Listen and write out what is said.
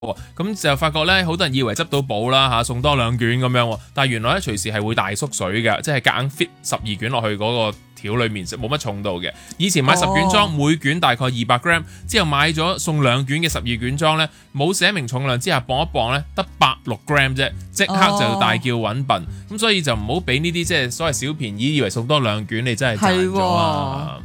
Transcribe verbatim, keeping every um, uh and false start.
咁就發覺咧，好多人以為執到寶啦嚇，送多兩卷咁樣，但係原來咧隨時係會大縮水嘅，即係夾硬 fit 十二卷落去嗰個條裡面，冇乜重度嘅。以前買十卷裝，哦、每卷大概二百 gram，之後買咗送兩卷嘅十二卷裝咧，冇寫明重量之下磅一磅咧，得百六 gram 啫，即刻就大叫揾笨。咁、哦、所以就唔好俾呢啲即係所謂小便宜，以為送多兩卷你真係賺咗啊！